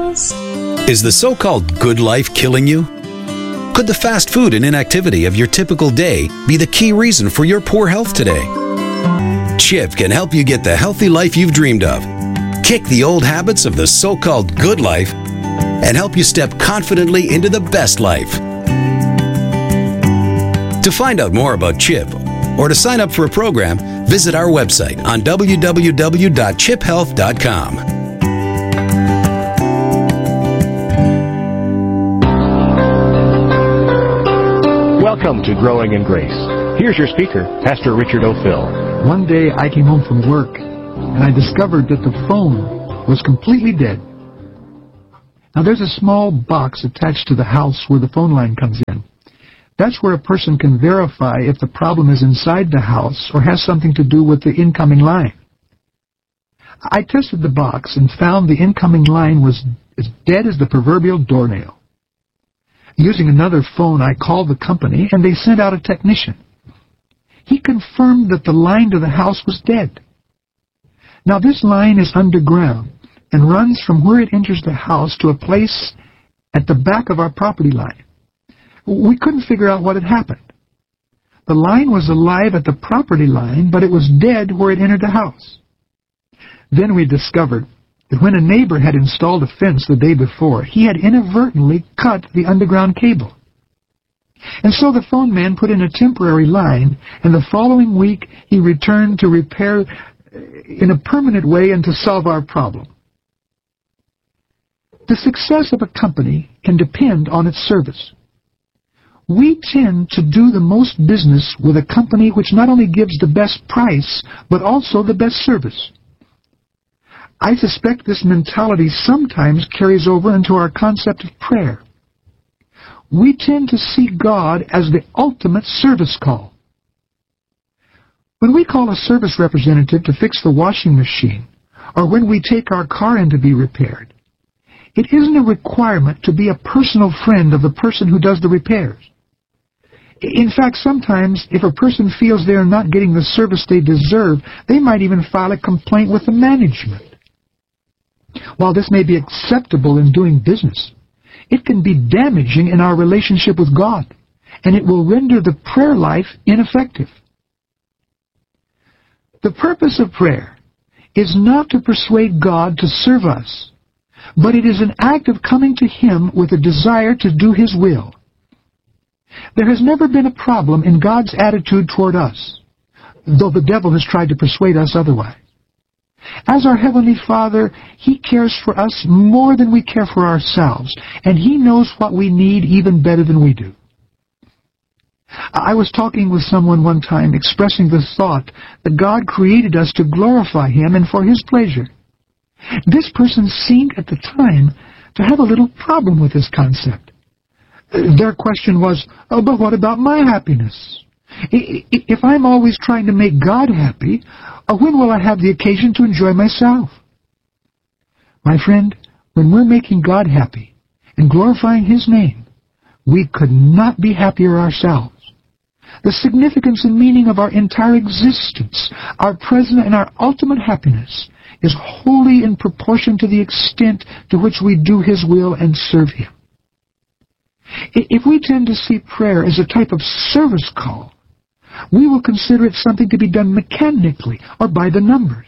Podcast. Is the so-called good life killing you? Could the fast food and inactivity of your typical day be the key reason for your poor health today? Chip can help you get the healthy life you've dreamed of, kick the old habits of the so-called good life, and help you step confidently into the best life. To find out more about Chip or to sign up for a program, visit our website on www.chiphealth.com. Welcome to Growing in Grace. Here's your speaker, Pastor Richard O'Fill. One day I came home from work and I discovered that the phone was completely dead. Now there's a small box attached to the house where the phone line comes in. That's where a person can verify if the problem is inside the house or has something to do with the incoming line. I tested the box and found the incoming line was as dead as the proverbial doornail. Using another phone, I called the company and they sent out a technician. He confirmed that the line to the house was dead. Now this line is underground and runs from where it enters the house to a place at the back of our property line. We couldn't figure out what had happened. The line was alive at the property line, but it was dead where it entered the house. Then we discovered that when a neighbor had installed a fence the day before, he had inadvertently cut the underground cable. And so the phone man put in a temporary line, and the following week he returned to repair in a permanent way and to solve our problem. The success of a company can depend on its service. We tend to do the most business with a company which not only gives the best price, but also the best service. I suspect this mentality sometimes carries over into our concept of prayer. We tend to see God as the ultimate service call. When we call a service representative to fix the washing machine, or when we take our car in to be repaired, it isn't a requirement to be a personal friend of the person who does the repairs. In fact, sometimes, if a person feels they are not getting the service they deserve, they might even file a complaint with the management. While this may be acceptable in doing business, it can be damaging in our relationship with God, and it will render the prayer life ineffective. The purpose of prayer is not to persuade God to serve us, but it is an act of coming to Him with a desire to do His will. There has never been a problem in God's attitude toward us, though the devil has tried to persuade us otherwise. As our Heavenly Father, He cares for us more than we care for ourselves, and He knows what we need even better than we do. I was talking with someone one time expressing the thought that God created us to glorify Him and for His pleasure. This person seemed at the time to have a little problem with this concept. Their question was, but what about my happiness? If I'm always trying to make God happy, when will I have the occasion to enjoy myself? My friend, when we're making God happy and glorifying His name, we could not be happier ourselves. The significance and meaning of our entire existence, our present and our ultimate happiness, is wholly in proportion to the extent to which we do His will and serve Him. If we tend to see prayer as a type of service call, we will consider it something to be done mechanically or by the numbers.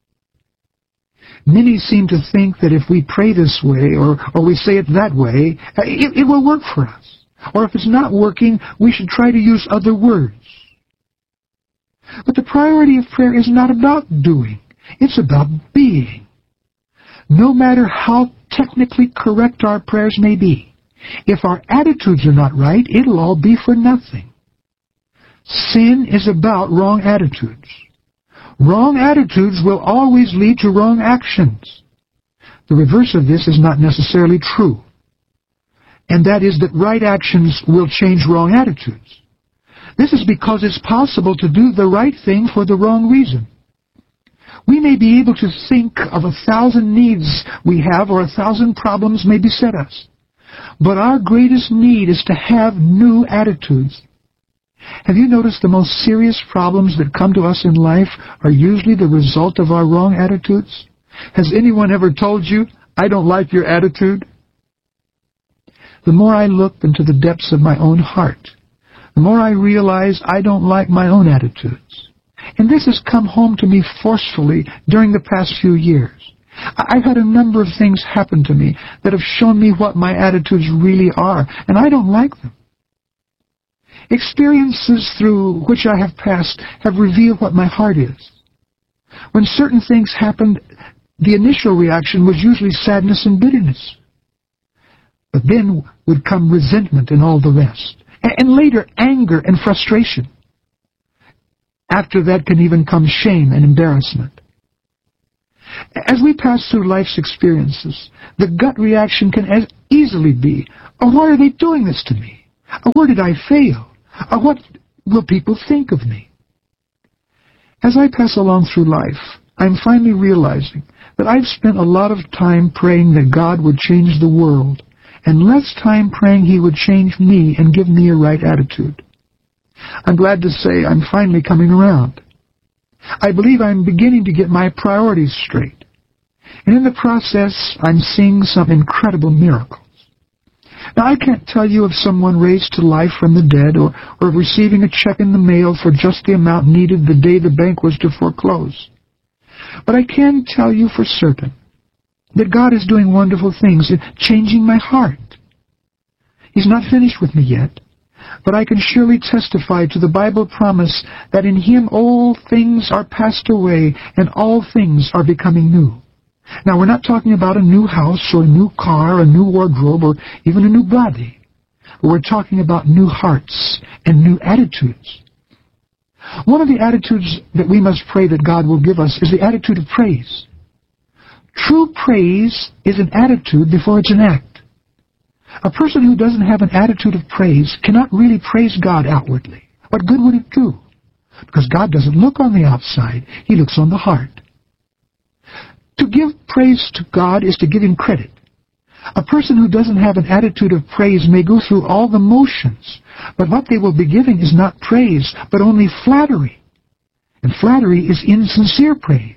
Many seem to think that if we pray this way or we say it that way, it will work for us. Or if it's not working, we should try to use other words. But the priority of prayer is not about doing. It's about being. No matter how technically correct our prayers may be, if our attitudes are not right, it'll all be for nothing. Sin is about wrong attitudes. Wrong attitudes will always lead to wrong actions. The reverse of this is not necessarily true, and that is that right actions will change wrong attitudes. This is because it's possible to do the right thing for the wrong reason. We may be able to think of 1,000 needs we have or 1,000 problems may beset us. But our greatest need is to have new attitudes. Have you noticed the most serious problems that come to us in life are usually the result of our wrong attitudes? Has anyone ever told you, I don't like your attitude. The more I look into the depths of my own heart, the more I realize I don't like my own attitudes. And this has come home to me forcefully during the past few years. I've had a number of things happen to me that have shown me what my attitudes really are, and I don't like them. Experiences through which I have passed have revealed what my heart is. When certain things happened, the initial reaction was usually sadness and bitterness. But then would come resentment and all the rest. And later, anger and frustration. After that can even come shame and embarrassment. As we pass through life's experiences, the gut reaction can as easily be, "Oh, why are they doing this to me? Or where did I fail? Or what will people think of me?" As I pass along through life, I'm finally realizing that I've spent a lot of time praying that God would change the world, and less time praying He would change me and give me a right attitude. I'm glad to say I'm finally coming around. I believe I'm beginning to get my priorities straight. And in the process, I'm seeing some incredible miracles. Now, I can't tell you of someone raised to life from the dead or of receiving a check in the mail for just the amount needed the day the bank was to foreclose. But I can tell you for certain that God is doing wonderful things in changing my heart. He's not finished with me yet, but I can surely testify to the Bible promise that in Him all things are passed away and all things are becoming new. Now, we're not talking about a new house or a new car, a new wardrobe, or even a new body. We're talking about new hearts and new attitudes. One of the attitudes that we must pray that God will give us is the attitude of praise. True praise is an attitude before it's an act. A person who doesn't have an attitude of praise cannot really praise God outwardly. What good would it do? Because God doesn't look on the outside. He looks on the heart. To give praise to God is to give Him credit. A person who doesn't have an attitude of praise may go through all the motions, but what they will be giving is not praise, but only flattery. And flattery is insincere praise.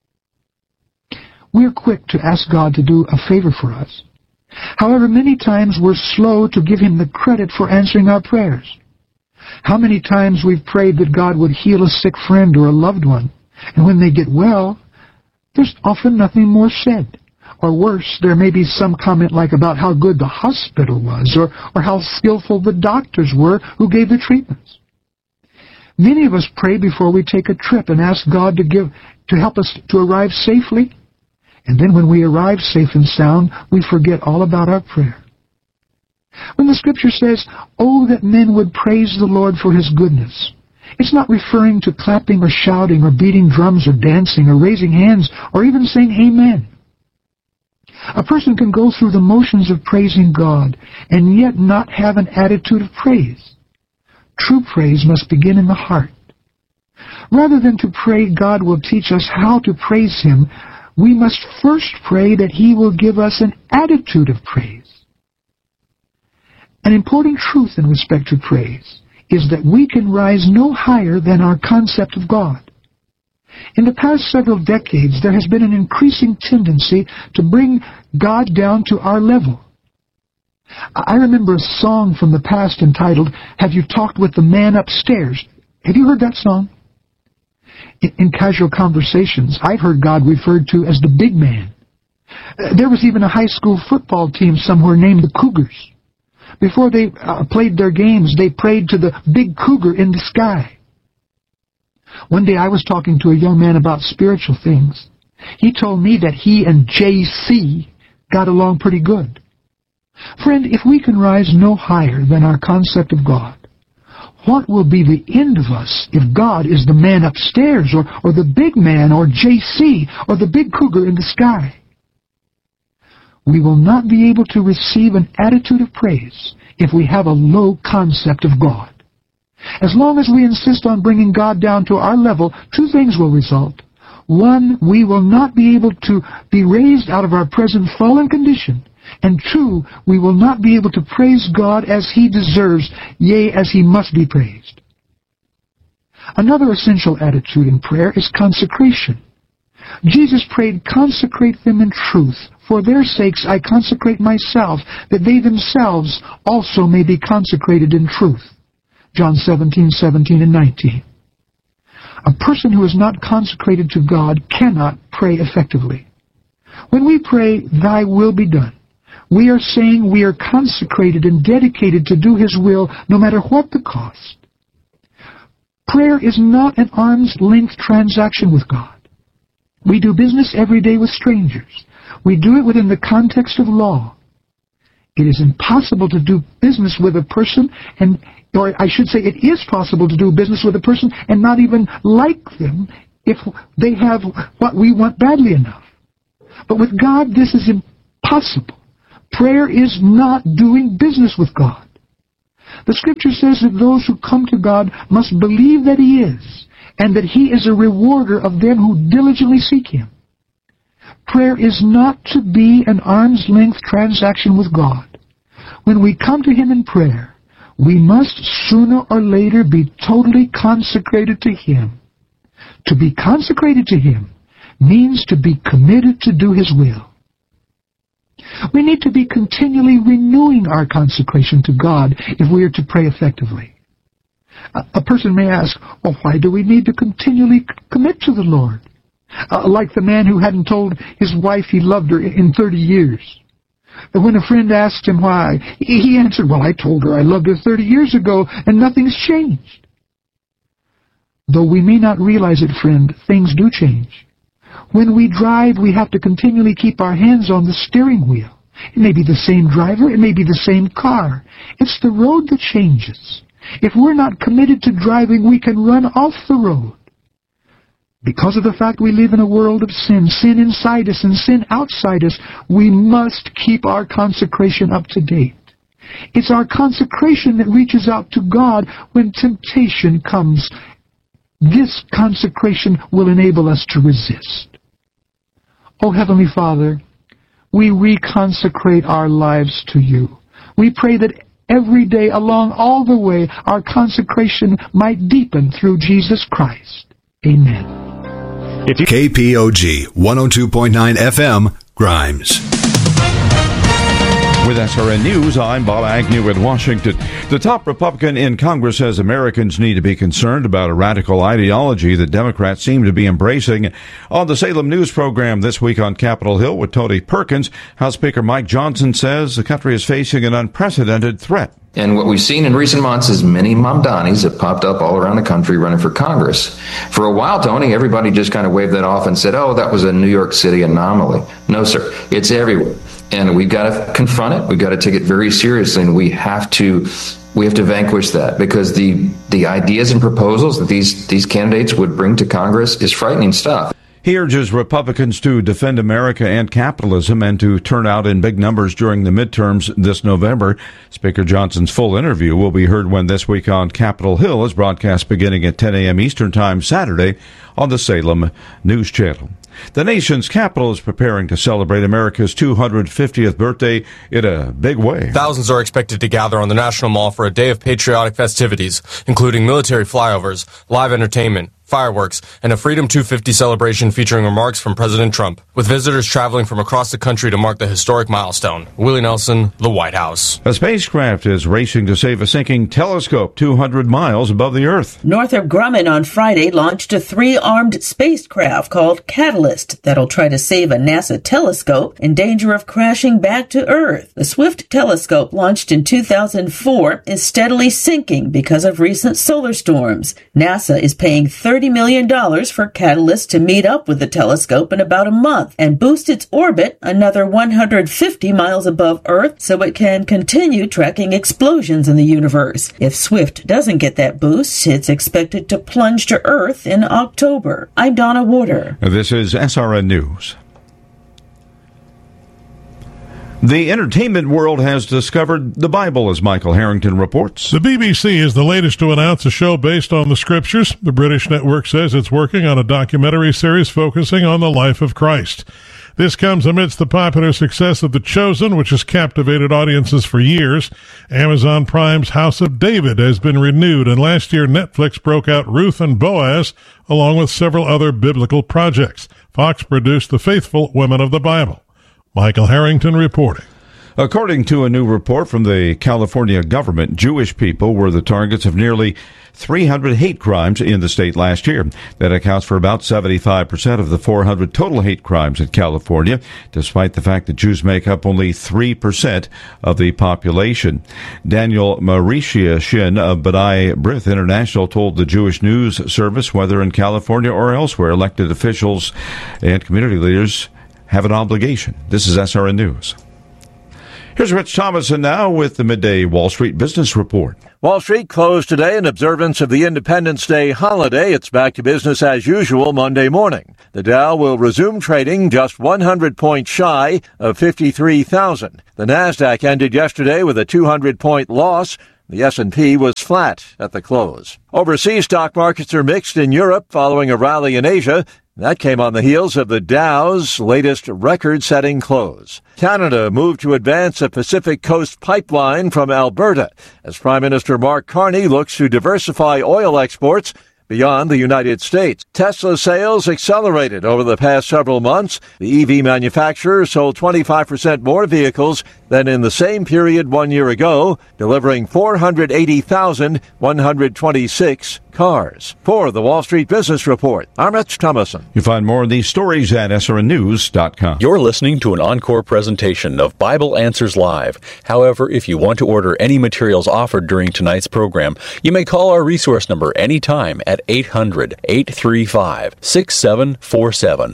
We're quick to ask God to do a favor for us. However, many times we're slow to give Him the credit for answering our prayers. How many times we've prayed that God would heal a sick friend or a loved one, and when they get well, there's often nothing more said. Or worse, there may be some comment like about how good the hospital was, or how skillful the doctors were who gave the treatments. Many of us pray before we take a trip and ask God to help us to arrive safely. And then when we arrive safe and sound, we forget all about our prayer. When the Scripture says, "Oh, that men would praise the Lord for His goodness," it's not referring to clapping or shouting or beating drums or dancing or raising hands or even saying amen. A person can go through the motions of praising God and yet not have an attitude of praise. True praise must begin in the heart. Rather than to pray God will teach us how to praise Him, we must first pray that He will give us an attitude of praise. An important truth in respect to praise is that we can rise no higher than our concept of God. In the past several decades, there has been an increasing tendency to bring God down to our level. I remember a song from the past entitled, "Have You Talked with the Man Upstairs?" Have you heard that song? In casual conversations, I've heard God referred to as the big man. There was even a high school football team somewhere named the Cougars. Before they played their games, they prayed to the big cougar in the sky. One day I was talking to a young man about spiritual things. He told me that he and J.C. got along pretty good. Friend, if we can rise no higher than our concept of God, what will be the end of us if God is the man upstairs, or the big man, or J.C., or the big cougar in the sky? We will not be able to receive an attitude of praise if we have a low concept of God. As long as we insist on bringing God down to our level, two things will result. One, we will not be able to be raised out of our present fallen condition. And two, we will not be able to praise God as He deserves, yea, as He must be praised. Another essential attitude in prayer is consecration. Jesus prayed, "Consecrate them in truth, For their sakes I consecrate myself, that they themselves also may be consecrated in truth. John 17:17 and 19. A person who is not consecrated to God cannot pray effectively. When we pray, Thy will be done, we are saying we are consecrated and dedicated to do His will no matter what the cost. Prayer is not an arm's-length transaction with God. We do business every day with strangers. We do it within the context of law. It is impossible to do business with a person, or I should say it is possible to do business with a person and not even like them if they have what we want badly enough. But with God, this is impossible. Prayer is not doing business with God. The Scripture says that those who come to God must believe that He is, and that He is a rewarder of them who diligently seek Him. Prayer is not to be an arm's-length transaction with God. When we come to Him in prayer, we must sooner or later be totally consecrated to Him. To be consecrated to Him means to be committed to do His will. We need to be continually renewing our consecration to God if we are to pray effectively. A person may ask, well, why do we need to continually commit to the Lord? Like the man who hadn't told his wife he loved her in 30 years. When a friend asked him why, he answered, well, I told her I loved her 30 years ago, and nothing's changed. Though we may not realize it, friend, things do change. When we drive, we have to continually keep our hands on the steering wheel. It may be the same driver, it may be the same car. It's the road that changes. If we're not committed to driving, we can run off the road. Because of the fact we live in a world of sin inside us and sin outside us, we must keep our consecration up to date. It's our consecration that reaches out to God when temptation comes. This consecration will enable us to resist. Oh, Heavenly Father, we reconsecrate our lives to You. We pray that every day along all the way our consecration might deepen through Jesus Christ. Amen. KPOG 102.9 FM, Grimes. With SRN News, I'm Bob Agnew in Washington. The top Republican in Congress says Americans need to be concerned about a radical ideology that Democrats seem to be embracing. On the Salem News program this week on Capitol Hill with Tony Perkins, House Speaker Mike Johnson says the country is facing an unprecedented threat. And what we've seen in recent months is many Mamdanis have popped up all around the country running for Congress. For a while, Tony, everybody just kind of waved that off and said, oh, that was a New York City anomaly. No, sir. It's everywhere. And we've got to confront it. We've got to take it very seriously, and we have to vanquish that, because the ideas and proposals that these candidates would bring to Congress is frightening stuff. He urges Republicans to defend America and capitalism and to turn out in big numbers during the midterms this November. Speaker Johnson's full interview will be heard when This Week on Capitol Hill is broadcast beginning at 10 a.m. Eastern Time Saturday on the Salem News Channel. The nation's capital is preparing to celebrate America's 250th birthday in a big way. Thousands are expected to gather on the National Mall for a day of patriotic festivities, including military flyovers, live entertainment, fireworks, and a Freedom 250 celebration featuring remarks from President Trump, with visitors traveling from across the country to mark the historic milestone. Willie Nelson, the White House. A spacecraft is racing to save a sinking telescope 200 miles above the Earth. Northrop Grumman on Friday launched a 3-armed spacecraft called Catalyst that'll try to save a NASA telescope in danger of crashing back to Earth. The Swift telescope, launched in 2004, is steadily sinking because of recent solar storms. NASA is paying $30 million for Catalyst to meet up with the telescope in about a month and boost its orbit another 150 miles above Earth so it can continue tracking explosions in the universe. If Swift doesn't get that boost, it's expected to plunge to Earth in October. I'm Donna Warder. This is SRN News. The entertainment world has discovered the Bible, as Michael Harrington reports. The BBC is the latest to announce a show based on the Scriptures. The British network says it's working on a documentary series focusing on the life of Christ. This comes amidst the popular success of The Chosen, which has captivated audiences for years. Amazon Prime's House of David has been renewed, and last year Netflix broke out Ruth and Boaz, along with several other biblical projects. Fox produced The Faithful Women of the Bible. Michael Harrington reporting. According to a new report from the California government, Jewish people were the targets of nearly 300 hate crimes in the state last year. That accounts for about 75% of the 400 total hate crimes in California, despite the fact that Jews make up only 3% of the population. Daniel Mauritiushin of B'nai B'rith International told the Jewish News Service whether in California or elsewhere, elected officials and community leaders have an obligation. This is SRN News. Here's Rich Thomason now with the Midday Wall Street Business Report. Wall Street closed today in observance of the Independence Day holiday. It's back to business as usual Monday morning. The Dow will resume trading just 100 points shy of 53,000. The Nasdaq ended yesterday with a 200-point loss. The S&P was flat at the close. Overseas stock markets are mixed in Europe following a rally in Asia. That came on the heels of the Dow's latest record-setting close. Canada moved to advance a Pacific Coast pipeline from Alberta as Prime Minister Mark Carney looks to diversify oil exports beyond the United States. Tesla sales accelerated over the past several months. The EV manufacturer sold 25% more vehicles than in the same period 1 year ago, delivering 480,126 cars. For the Wall Street Business Report, I'm Rich Thomason. You find more of these stories at srnnews.com. You're listening to an encore presentation of Bible Answers Live. However, if you want to order any materials offered during tonight's program, you may call our resource number anytime at 800-835-6747.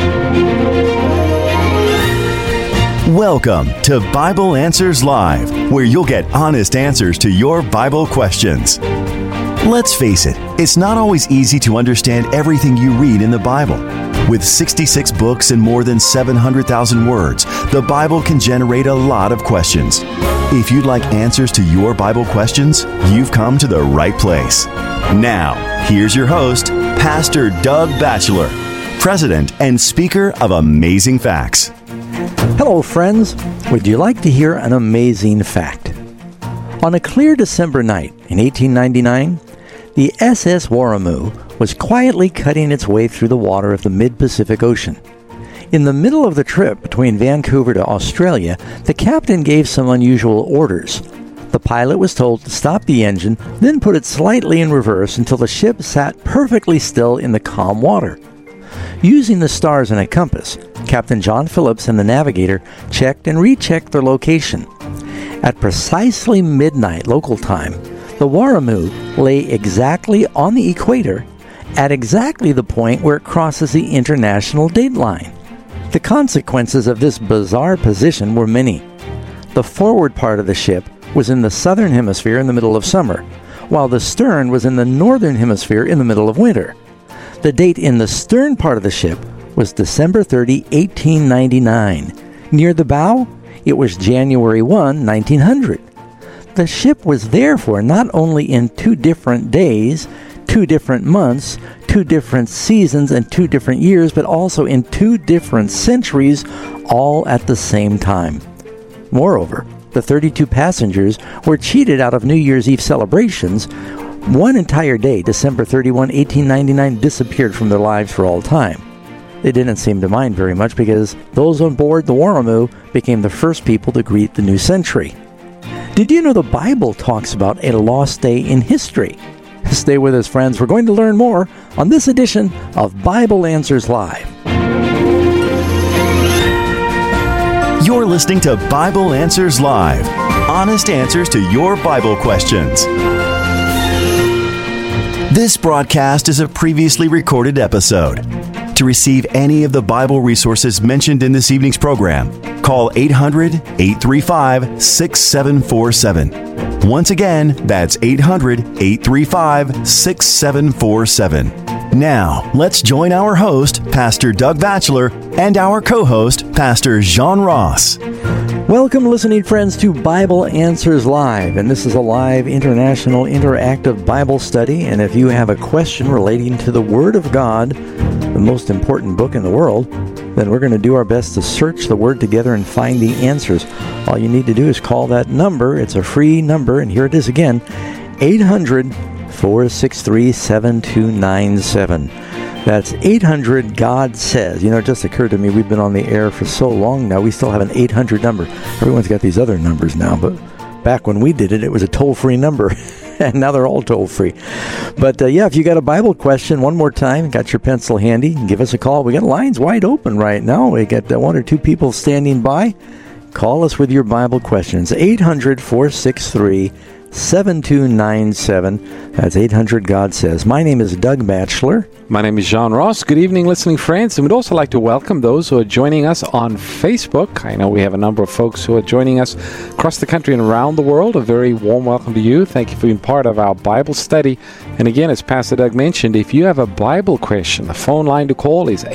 Welcome to Bible Answers Live, where you'll get honest answers to your Bible questions. Let's face it, it's not always easy to understand everything you read in the Bible. With 66 books and more than 700,000 words, the Bible can generate a lot of questions. If you'd like answers to your Bible questions, you've come to the right place. Now, here's your host, Pastor Doug Batchelor, President and Speaker of Amazing Facts. Hello, friends. Would you like to hear an amazing fact? On a clear December night in 1899, the SS Warramoo was quietly cutting its way through the water of the mid-Pacific Ocean. In the middle of the trip between Vancouver to Australia, the captain gave some unusual orders. The pilot was told to stop the engine, then put it slightly in reverse until the ship sat perfectly still in the calm water. Using the stars and a compass, Captain John Phillips and the navigator checked and rechecked their location. At precisely midnight local time, the Warramoo lay exactly on the equator at exactly the point where it crosses the international date line. The consequences of this bizarre position were many. The forward part of the ship was in the southern hemisphere in the middle of summer, while the stern was in the northern hemisphere in the middle of winter. The date in the stern part of the ship was December 30, 1899. Near the bow, it was January 1, 1900. The ship was therefore not only in 2 different days, 2 different months, 2 different seasons, and 2 different years, but also in 2 different centuries, all at the same time. Moreover, the 32 passengers were cheated out of New Year's Eve celebrations. One entire day, December 31, 1899, disappeared from their lives for all time. They didn't seem to mind very much because those on board the Warramoo became the first people to greet the new century. Did you know the Bible talks about a lost day in history? Stay with us, friends. We're going to learn more on this edition of Bible Answers Live. You're listening to Bible Answers Live. Honest answers to your Bible questions. This broadcast is a previously recorded episode. To receive any of the Bible resources mentioned in this evening's program, call 800-835-6747. Once again, that's 800-835-6747. Now, let's join our host, Pastor Doug Batchelor, and our co-host, Pastor Jean Ross. Welcome, listening friends, to Bible Answers Live, and this is a live international interactive Bible study, and if you have a question relating to the Word of God, the most important book in the world, then we're going to do our best to search the Word together and find the answers. All you need to do is call that number. It's a free number, and here it is again, 800-463-7297. That's 800 God Says. You know, it just occurred to me, we've been on the air for so long now, we still have an 800 number. Everyone's got these other numbers now, but back when we did it, it was a toll-free number. And now they're all toll-free. But, if you got a Bible question, one more time, got your pencil handy, give us a call. We got lines wide open right now. We got one or two people standing by. Call us with your Bible questions. 800-463-7297. That's 800 God Says. My name is Doug Batchelor. My name is John Ross. Good evening, listening friends. And we'd also like to welcome those who are joining us on Facebook. I know we have a number of folks who are joining us across the country and around the world. A very warm welcome to you. Thank you for being part of our Bible study. And again, as Pastor Doug mentioned, if you have a Bible question, the phone line to call is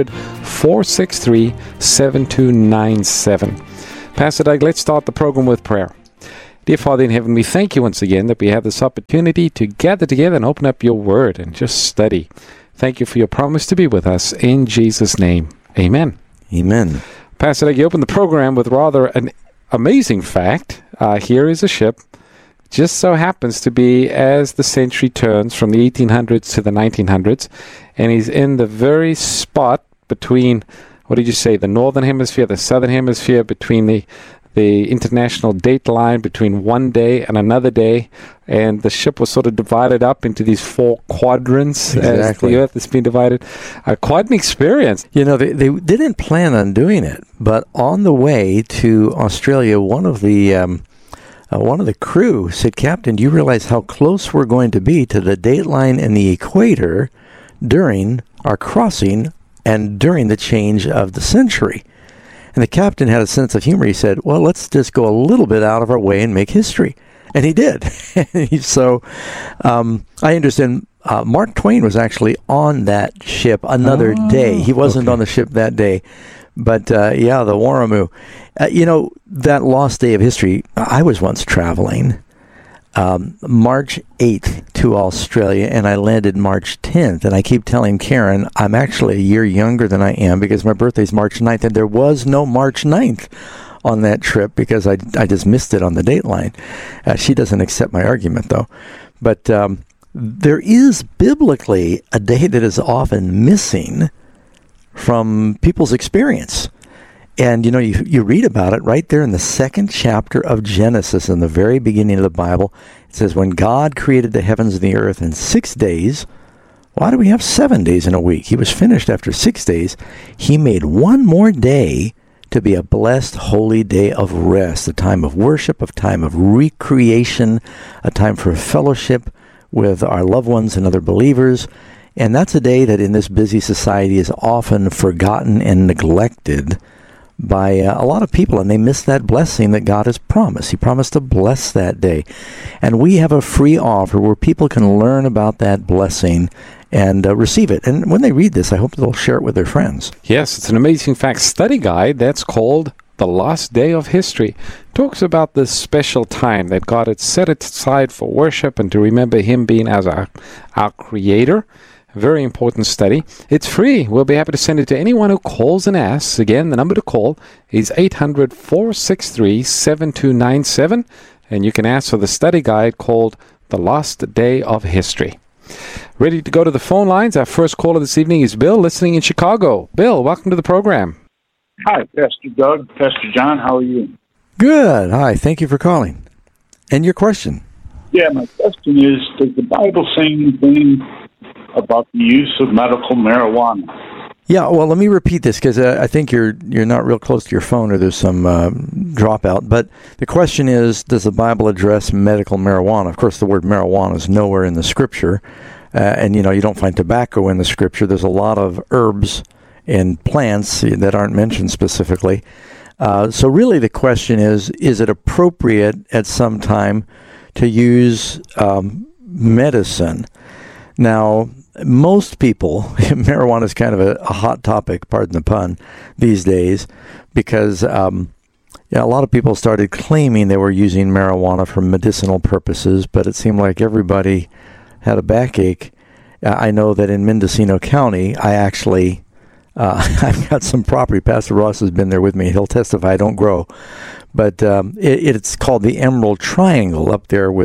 800-463-7297. Pastor Doug, let's start the program with prayer. Dear Father in heaven, we thank you once again that we have this opportunity to gather together and open up your word and just study. Thank you for your promise to be with us. In Jesus' name, amen. Amen. Pastor Doug, you opened the program with rather an amazing fact. Here is a ship. Just so happens to be as the century turns from the 1800s to the 1900s, and he's in the very spot between, what did you say, the northern hemisphere, the southern hemisphere, between the international date line between one day and another day, and the ship was sort of divided up into these four quadrants. Exactly. As the Earth has been divided. Quite an experience. You know, they didn't plan on doing it, but on the way to Australia, one of the crew said, "Captain, do you realize how close we're going to be to the date line and the equator during our crossing and during the change of the century?" And the captain had a sense of humor. He said, well, let's just go a little bit out of our way and make history. And he did. So I understand Mark Twain was actually on that ship another day. He wasn't on the ship that day. But, the Warramoo. That lost day of history, I was once traveling March 8th to Australia, and I landed March 10th. And I keep telling Karen, I'm actually a year younger than I am because my birthday's March 9th, and there was no March 9th on that trip because I just missed it on the date line. She doesn't accept my argument, though. But there is biblically a day that is often missing from people's experience. And, you read about it right there in the second chapter of Genesis, in the very beginning of the Bible. It says, when God created the heavens and the earth in 6 days, why do we have 7 days in a week? He was finished after 6 days. He made one more day to be a blessed, holy day of rest, a time of worship, a time of recreation, a time for fellowship with our loved ones and other believers. And that's a day that in this busy society is often forgotten and neglected by a lot of people, and they miss that blessing that God has promised. He promised to bless that day. And we have a free offer where people can learn about that blessing and receive it. And when they read this, I hope they'll share it with their friends. Yes, it's an amazing fact study guide that's called The Last Day of History. It talks about this special time that God had set aside for worship and to remember Him being as our Creator. Very important study. It's free. We'll be happy to send it to anyone who calls and asks. Again, the number to call is 800-463-7297, and you can ask for the study guide called The Last Day of History. Ready to go to the phone lines? Our first caller this evening is Bill, listening in Chicago. Bill, welcome to the program. Hi, Pastor Doug, Pastor John, how are you? Good. Hi, thank you for calling. And your question? Yeah, my question is, does the Bible say anything about the use of medical marijuana? Yeah, well, let me repeat this because I think you're not real close to your phone or there's some dropout. But the question is, does the Bible address medical marijuana? Of course, the word marijuana is nowhere in the Scripture. And, you don't find tobacco in the Scripture. There's a lot of herbs and plants that aren't mentioned specifically. So really the question is it appropriate at some time to use medicine? Now, most people, marijuana is kind of a hot topic, pardon the pun, these days, because a lot of people started claiming they were using marijuana for medicinal purposes, but it seemed like everybody had a backache. I know that in Mendocino County, I actually, I've got some property. Pastor Ross has been there with me. He'll testify I don't grow. But it's called the Emerald Triangle up there with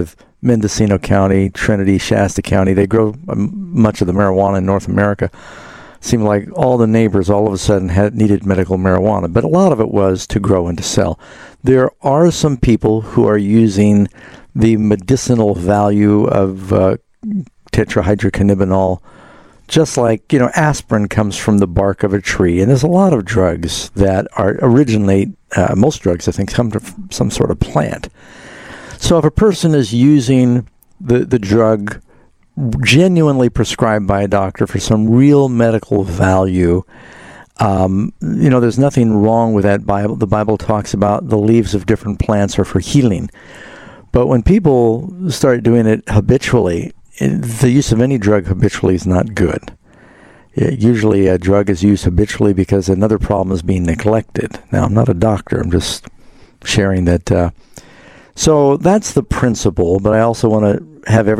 Mendocino County, Trinity, Shasta County, they grow much of the marijuana in North America. Seemed like all the neighbors all of a sudden needed medical marijuana, but a lot of it was to grow and to sell. There are some people who are using the medicinal value of tetrahydrocannabinol, just like, aspirin comes from the bark of a tree. And there's a lot of drugs that originate, most drugs, I think, come from some sort of plant. So if a person is using the drug genuinely prescribed by a doctor for some real medical value, there's nothing wrong with that. The Bible talks about the leaves of different plants are for healing. But when people start doing it habitually, the use of any drug habitually is not good. Usually a drug is used habitually because another problem is being neglected. Now, I'm not a doctor. I'm just sharing that. So that's the principle, but I also want to have